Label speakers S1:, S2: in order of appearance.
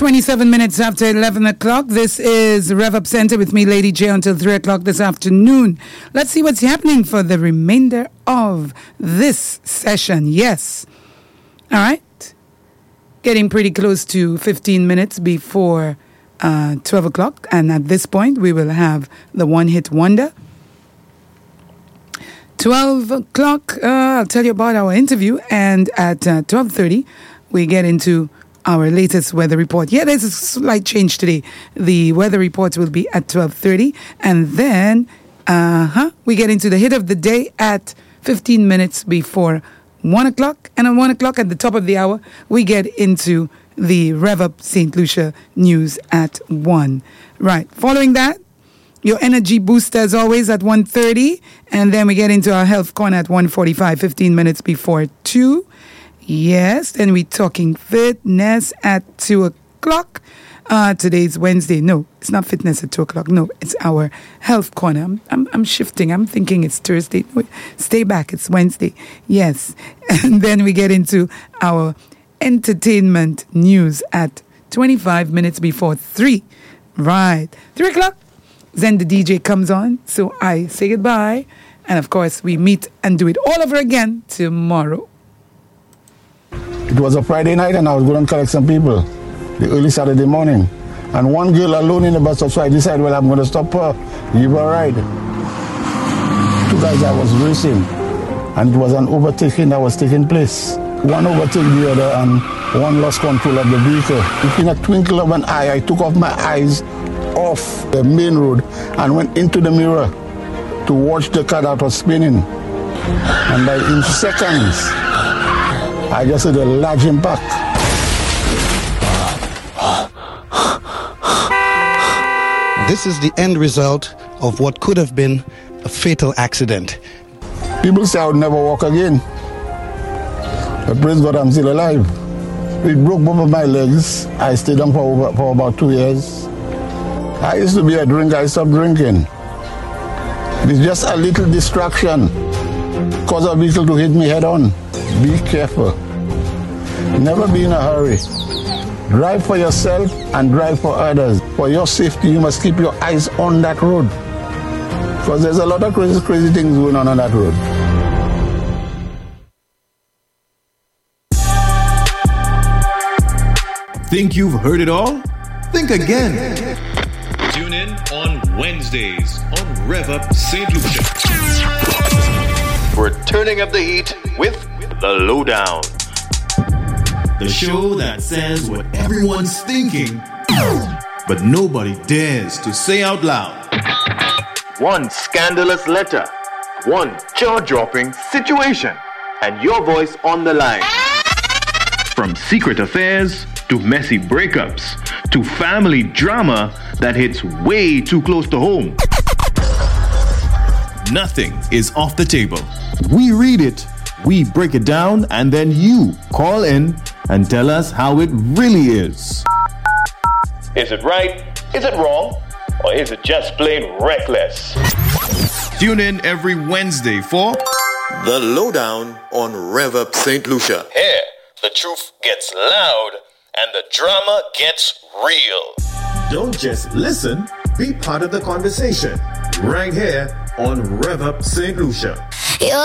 S1: 27 minutes after 11 o'clock. This is Rev Up Center with me, Lady J, until 3 o'clock this afternoon. Let's see what's happening for the remainder of this session. Yes. All right. Getting pretty close to 15 minutes before 12 o'clock. And at this point, we will have the one-hit wonder. 12 o'clock, I'll tell you about our interview. And at 12:30, we get into our latest weather report. Yeah, there's a slight change today. The weather reports will be at 12:30. And then, we get into the hit of the day at 15 minutes before 1 o'clock. And at 1 o'clock, at the top of the hour, we get into the Rev Up St. Lucia news at 1. Right. Following that, your energy booster as always at 1:30. And then we get into our health corner at 1:45, 15 minutes before 2. Yes, then we're talking fitness at 2 o'clock. Today's Wednesday. No, it's not fitness at 2 o'clock. No, it's our health corner. I'm shifting. I'm thinking it's Thursday. No, stay back. It's Wednesday. Yes. And then we get into our entertainment news at 25 minutes before 3. Right. 3 o'clock. Then the DJ comes on. So I say goodbye. And of course, we meet and do it all over again tomorrow.
S2: It was a Friday night and I was going to collect some people the early Saturday morning. And one girl alone in the bus stop, so I decided, well, I'm going to stop her, give her a ride. Two guys I was racing, and it was an overtaking that was taking place. One overtook the other and one lost control of the vehicle. Within a twinkle of an eye, I took off my eyes off the main road and went into the mirror to watch the car that was spinning. And in seconds, I just had a large impact.
S3: This is the end result of what could have been a fatal accident.
S2: People say I would never walk again. But praise God, I'm still alive. It broke both of my legs. I stayed on for about 2 years. I used to be a drinker. I stopped drinking. It's just a little distraction. Cause a vehicle to hit me head on. Be careful. Never be in a hurry. Drive for yourself and drive for others. For your safety, you must keep your eyes on that road. Because there's a lot of crazy things going on that road.
S4: Think you've heard it all? Think again.
S5: Tune in on Wednesdays on Rev Up St. Lucia. We're turning up the heat with The Lowdown.
S4: The show that says what everyone's thinking, but nobody dares to say out loud.
S5: One scandalous letter, one jaw-dropping situation, and your voice on the line. From secret affairs to messy breakups to family drama that hits way too close to home. Nothing is off the table.
S4: We read it, we break it down, and then you call in and tell us how it really is.
S5: Is it right? Is it wrong? Or is it just plain reckless?
S4: Tune in every Wednesday for
S5: The Lowdown on Rev Up St. Lucia. Here, the truth gets loud and the drama gets real.
S4: Don't just listen, be part of the conversation. Right here on Rev Up St. Lucia.